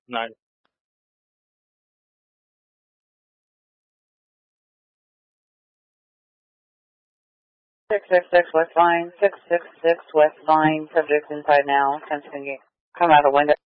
9. 666 West Line, 666 West Line, subject inside now, come out a window.